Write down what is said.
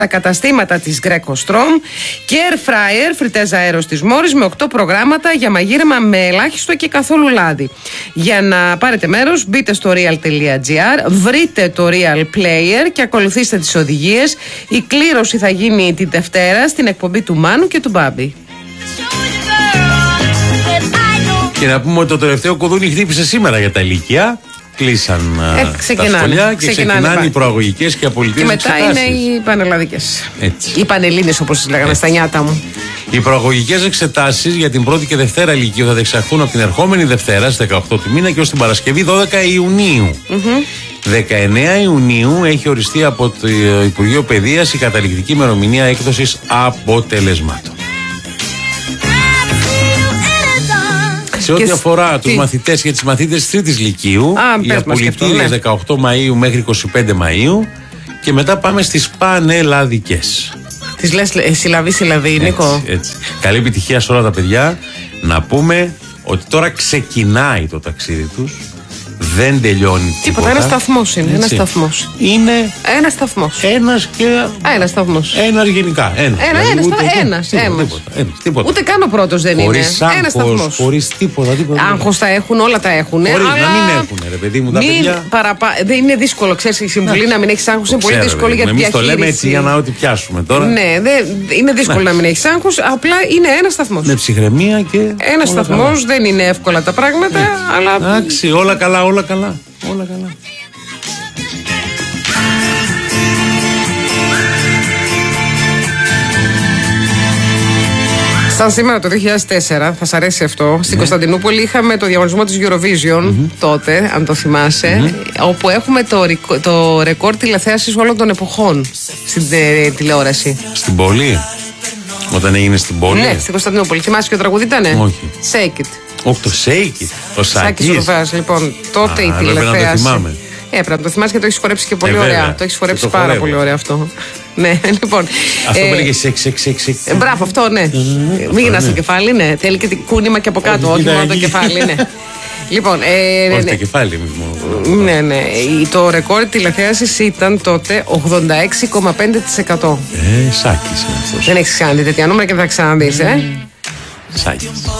τα καταστήματα της Greco-Strom και Air Fryer, φριτέζα αέρος της Μόρις με 8 προγράμματα για μαγείρεμα με ελάχιστο και καθόλου λάδι. Για να πάρετε μέρος μπείτε στο real.gr, βρείτε το Real Player και ακολουθήστε τις οδηγίες. Η κλήρωση θα γίνει τη Δευτέρα στην εκπομπή του Μάνου και του Μπάμπη. Και να πούμε ότι το τελευταίο κουδούνι χτύπησε σήμερα για τα ηλικία. Κλείσαν τα σχολεία και ξεκινάνε οι προαγωγικές και απολυτικές εξετάσεις. Και μετά είναι οι πανελλαδικές. Οι πανελλήνες, όπως τις λέγανε στα νιάτα μου. Οι προαγωγικές εξετάσεις για την πρώτη και δευτέρα ηλικίου θα διεξαχθούν από την ερχόμενη Δευτέρα στις 18 του μήνα και ως την Παρασκευή 12 Ιουνίου. 19 Ιουνίου έχει οριστεί από το Υπουργείο Παιδείας η καταληκτική ημερομηνία έκδοσης αποτελεσμάτων. Σε ό,τι αφορά τους μαθητές και τις μαθήτες της τρίτης λυκείου, οι απολυτήριες 18 Μαΐου μέχρι 25 Μαΐου και μετά πάμε στις πανελλαδικές. Τις λες συλλαβή, Νίκο. Έτσι. Καλή επιτυχία σε όλα τα παιδιά. Να πούμε ότι τώρα ξεκινάει το ταξίδι τους. Δεν τελειώνει τίποτα. Ένας σταθμός είναι. Ένας σταθμός. Είναι ένας σταθμός. Ένας και. Ένας σταθμός. Ένας γενικά. Ένας. Ούτε καν ο πρώτος δεν είναι. Ένας σταθμός. Χωρίς τίποτα. Άγχος τα έχουν, όλα τα έχουν. Χωρίς να μην έχουν, ρε παιδί μου, τα παιδιά. Δεν είναι δύσκολο, ξέρεις, η συμβουλή να μην έχεις άγχος είναι πολύ δύσκολο για τη διαχείριση. Εμείς το λέμε έτσι για να ό,τι πιάσουμε τώρα. Ναι, είναι δύσκολο να μην έχεις άγχος, απλά είναι ένας σταθμός. Με ψυχραιμία και. Ένας σταθμός, δεν είναι εύκολα τα πράγματα, αλλά. Εντάξει, όλα καλά. Όλα καλά. Σαν σήμερα το 2004, θα σ' αρέσει αυτό, στην Κωνσταντινούπολη είχαμε το διαγωνισμό της Eurovision τότε, αν το θυμάσαι, όπου έχουμε το ρεκόρ τηλεθέασης όλων των εποχών στην τηλεόραση. Στην πόλη? Όταν έγινε στην πόλη? Ναι, στην Κωνσταντινούπολη. Θυμάσαι ποιο τραγούδι ήτανε? Όχι. Shake It. Όχι, το Shake It. Το Σάκης Ρουφέας. Λοιπόν, τότε η τηλεθέαση. Πρέπει να το θυμάμαι. Πρέπει να το θυμάσαι και το έχεις χορέψει και πολύ ωραία. Το έχεις χορέψει πάρα πολύ ωραία αυτό. Ναι, λοιπόν. Αυτό που έλεγε σεξ. Μπράβο, αυτό, ναι. Μην γυρνάς το κεφάλι, ναι. Θέλει και κούνημα και από κάτω, όχι μόνο το κεφάλι, ναι. Λοιπόν, όχι το κεφάλι, μόνο. Ναι. Το ρεκόρ τηλεθέασης ήταν τότε 86,5%. Σάκης είναι αυτός. Δεν έχεις ξαναδεί τέτοια νούμερα και δεν θα ξαναδείς, Σάκης.